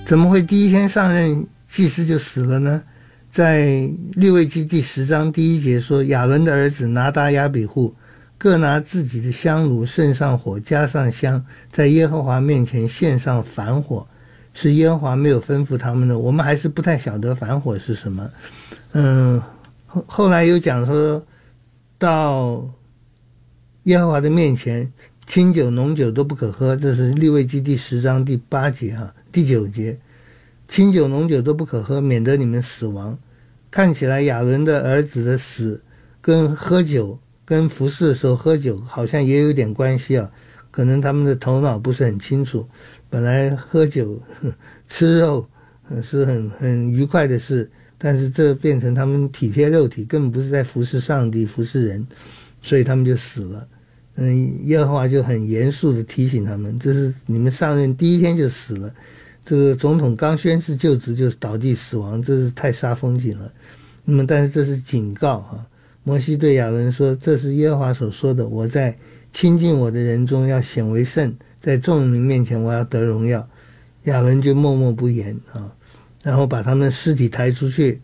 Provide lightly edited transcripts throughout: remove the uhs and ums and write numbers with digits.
怎么会第一天上任祭司就死了呢？在利未记第10章第1节说，亚伦的儿子拿达亚比户各拿自己的香炉，盛上火，加上香，在耶和华面前献上燔火，是耶和华没有吩咐他们的。我们还是不太晓得燔火是什么。后来有讲说，到耶和华的面前，清酒浓酒都不可喝，这是利未记第10章第8节第9节，清酒浓酒都不可喝，免得你们死亡。看起来亚伦的儿子的死跟喝酒跟服侍的时候喝酒好像也有点关系可能他们的头脑不是很清楚，本来喝酒吃肉是很愉快的事，但是这变成他们体贴肉体，根本不是在服侍上帝服侍人，所以他们就死了。耶和华就很严肃的提醒他们，这是你们上任第一天就死了，这个总统刚宣誓就职就倒地死亡，这是太煞风景了。那么但是这是警告摩西对亚伦说，这是耶和华所说的，我在亲近我的人中要显为圣，在众人面前我要得荣耀。亚伦就默默不言然后把他们尸体抬出去，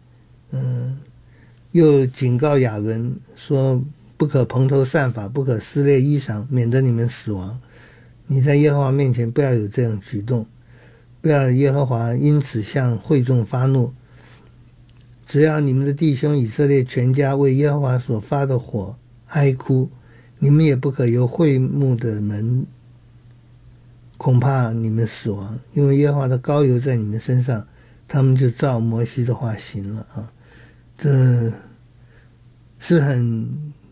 又警告亚伦说，不可蓬头散发，不可撕裂衣裳，免得你们死亡。你在耶和华面前不要有这样举动，不要耶和华因此向会众发怒。只要你们的弟兄以色列全家为耶和华所发的火哀哭，你们也不可由会幕的门，恐怕你们死亡，因为耶和华的膏油在你们身上。他们就照摩西的话行了这是很